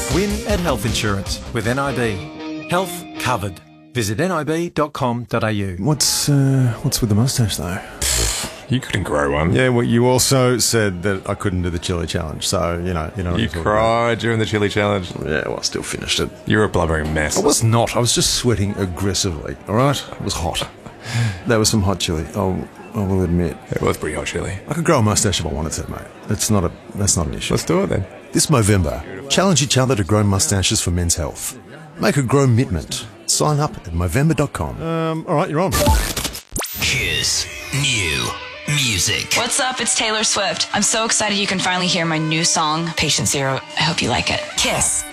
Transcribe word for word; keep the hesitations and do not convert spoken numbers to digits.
Win at Health Insurance with N I B. Health covered. Visit nib dot com dot a u. What's uh, what's with the moustache though? You couldn't grow one. Yeah, well, you also said that I couldn't do the chili challenge, so you know, you know. What You I'm talking cried during the chili challenge. about. Yeah, well, I still finished it. You're a blubbering mess. I was not. I was just sweating aggressively. All right, it was hot. That was some hot chili. I'll, I will admit. It was pretty hot chili. I could grow a mustache if I wanted to, mate. That's not a. That's not an issue. Let's do it then. This Movember, challenge each other to grow mustaches for men's health. Make a grow mitment. Sign up at movember dot com. Um, all right, you're on. Kiss New Music. What's up? It's Taylor Swift. I'm so excited you can finally hear my new song, Patient Zero. I hope you like it. Kiss.